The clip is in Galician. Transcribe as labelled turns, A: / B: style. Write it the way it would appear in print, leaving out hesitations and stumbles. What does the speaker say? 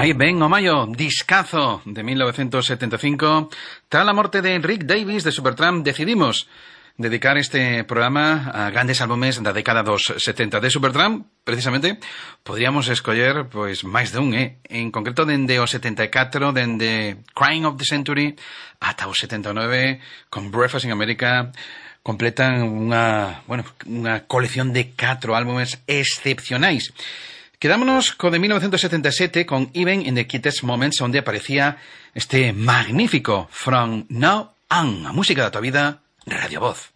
A: Aí ven o maio, discazo de 1975. Tras a morte de Rick Davies de Supertramp, decidimos dedicar este programa a grandes álbumes da década dos 70 de Supertramp. Precisamente, podríamos escoller pois máis de un, en concreto dende o 74, dende Crime of the Century ata o 79, con Breakfast in America, completan unha colección de 4 álbumes excepcionais. Quedámonos co de 1977 con Even in the Cutest Moments, onde aparecía este magnífico From Now On, a música da tua vida, Radio Voz.